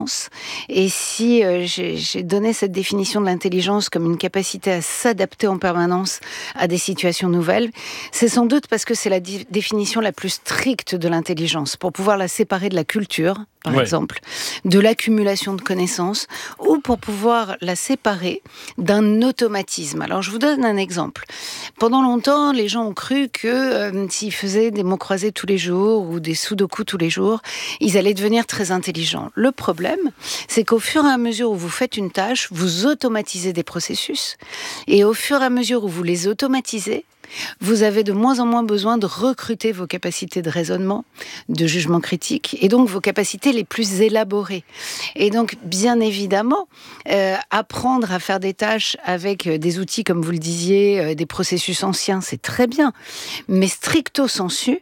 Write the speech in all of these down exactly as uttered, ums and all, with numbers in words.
Et si euh, j'ai, j'ai donné cette définition de l'intelligence comme une capacité à s'adapter en permanence à des situations nouvelles, c'est sans doute parce que c'est la di- définition la plus stricte de l'intelligence, pour pouvoir la séparer de la culture, par Ouais. exemple, de l'accumulation de connaissances, ou pour pouvoir la séparer d'un automatisme. Alors je vous donne un exemple. Pendant longtemps, les gens ont cru que euh, s'ils faisaient des mots croisés tous les jours ou des sudoku tous les jours, ils allaient devenir très intelligents. Le problème, c'est qu'au fur et à mesure où vous faites une tâche, vous automatisez des processus. Et au fur et à mesure où vous les automatisez, vous avez de moins en moins besoin de recruter vos capacités de raisonnement, de jugement critique, et donc vos capacités les plus élaborées. Et donc, bien évidemment, euh, apprendre à faire des tâches avec des outils, comme vous le disiez, euh, des processus anciens, c'est très bien. Mais stricto sensu,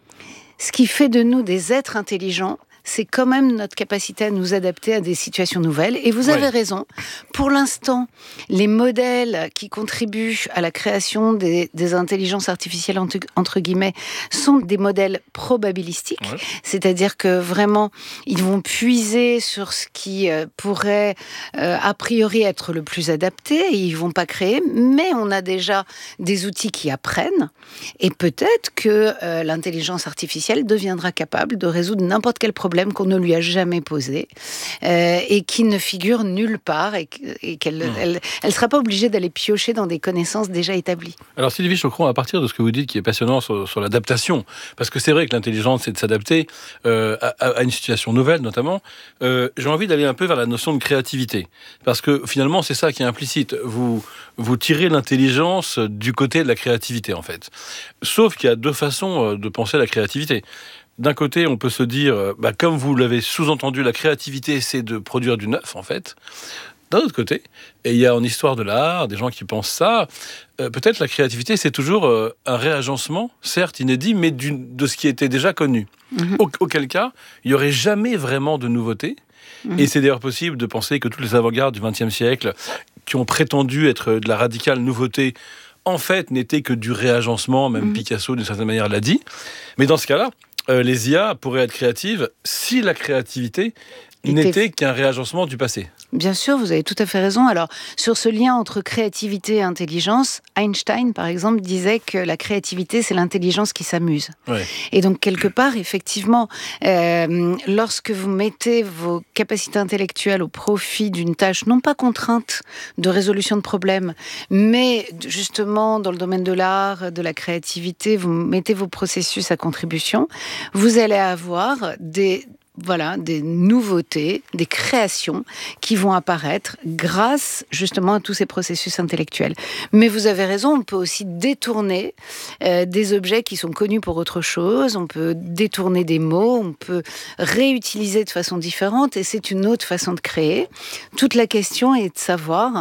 ce qui fait de nous des êtres intelligents, c'est quand même notre capacité à nous adapter à des situations nouvelles. Et vous avez Ouais. raison. Pour l'instant, les modèles qui contribuent à la création des, des intelligences artificielles, entre, entre guillemets, sont des modèles probabilistiques. Ouais. C'est-à-dire que vraiment, ils vont puiser sur ce qui euh, pourrait, euh, a priori, être le plus adapté. Et ils vont pas créer. Mais on a déjà des outils qui apprennent. Et peut-être que euh, l'intelligence artificielle deviendra capable de résoudre n'importe quel problème qu'on ne lui a jamais posé euh, et qui ne figure nulle part et, et qu'elle Mmh. elle, elle sera pas obligée d'aller piocher dans des connaissances déjà établies. Alors Sylvie Chocron, à partir de ce que vous dites qui est passionnant sur, sur l'adaptation, parce que c'est vrai que l'intelligence c'est de s'adapter euh, à, à une situation nouvelle notamment, euh, j'ai envie d'aller un peu vers la notion de créativité, parce que finalement c'est ça qui est implicite, vous, vous tirez l'intelligence du côté de la créativité en fait. Sauf qu'il y a deux façons de penser la créativité. D'un côté, on peut se dire, bah, comme vous l'avez sous-entendu, la créativité c'est de produire du neuf en fait. D'un autre côté, et il y a en histoire de l'art des gens qui pensent ça, euh, peut-être la créativité c'est toujours euh, un réagencement, certes inédit, mais du, de ce qui était déjà connu. Mmh. Au, auquel cas, il n'y aurait jamais vraiment de nouveauté. Mmh. Et c'est d'ailleurs possible de penser que toutes les avant-gardes du vingtième siècle, qui ont prétendu être de la radicale nouveauté, en fait n'étaient que du réagencement, même Mmh. Picasso d'une certaine manière l'a dit. Mais dans ce cas-là, euh, les I A pourraient être créatives si la créativité n'était qu'un réagencement du passé. Bien sûr, vous avez tout à fait raison. Alors, sur ce lien entre créativité et intelligence, Einstein, par exemple, disait que la créativité, c'est l'intelligence qui s'amuse. Ouais. Et donc, quelque part, effectivement, euh, lorsque vous mettez vos capacités intellectuelles au profit d'une tâche, non pas contrainte de résolution de problèmes, mais justement dans le domaine de l'art, de la créativité, vous mettez vos processus à contribution, vous allez avoir des... Voilà, des nouveautés, des créations qui vont apparaître grâce justement à tous ces processus intellectuels. Mais vous avez raison, on peut aussi détourner euh, des objets qui sont connus pour autre chose, on peut détourner des mots, on peut réutiliser de façon différente et c'est une autre façon de créer. Toute la question est de savoir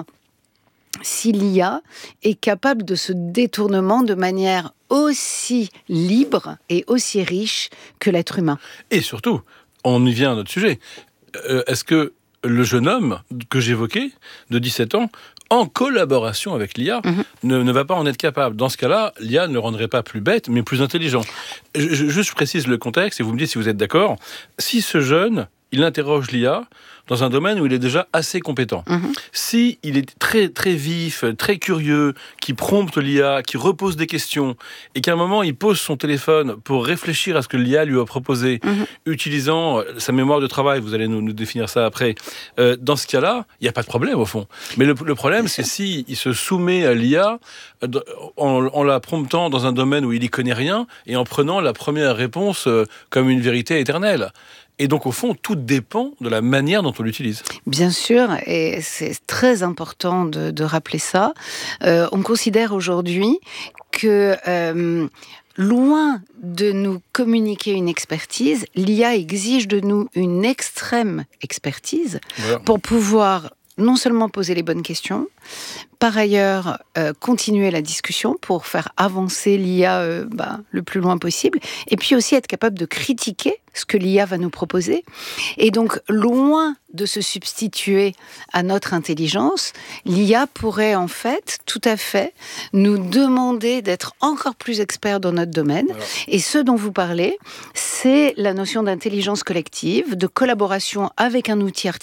si l'I A est capable de ce détournement de manière aussi libre et aussi riche que l'être humain. Et surtout, on y vient à notre sujet. Euh, est-ce que le jeune homme que j'évoquais, de dix-sept ans, en collaboration avec l'I A, Mmh. ne, ne va pas en être capable. Dans ce cas-là, l'I A ne le rendrait pas plus bête, mais plus intelligent. Je, je, juste je précise le contexte, et vous me dites si vous êtes d'accord. Si ce jeune, il interroge l'I A dans un domaine où il est déjà assez compétent. Mmh. Si il est très, très vif, très curieux, qui prompte l'I A, qui repose des questions, et qu'à un moment, il pose son téléphone pour réfléchir à ce que l'I A lui a proposé, Mmh. utilisant sa mémoire de travail, vous allez nous, nous définir ça après, euh, dans ce cas-là, il n'y a pas de problème au fond. Mais le, le problème, c'est s'il si se soumet à l'I A en, en la promptant dans un domaine où il n'y connaît rien, et en prenant la première réponse euh, comme une vérité éternelle. Et donc, au fond, tout dépend de la manière dont on l'utilise. Bien sûr, et c'est très important de, de rappeler ça. Euh, on considère aujourd'hui que, euh, loin de nous communiquer une expertise, l'I A exige de nous une extrême expertise Voilà. pour pouvoir non seulement poser les bonnes questions, par ailleurs, euh, continuer la discussion pour faire avancer l'I A euh, bah, le plus loin possible, et puis aussi être capable de critiquer ce que l'I A va nous proposer. Et donc, loin de se substituer à notre intelligence, l'I A pourrait en fait, tout à fait, nous demander d'être encore plus experts dans notre domaine. Voilà. Et ce dont vous parlez, c'est la notion d'intelligence collective, de collaboration avec un outil artificiel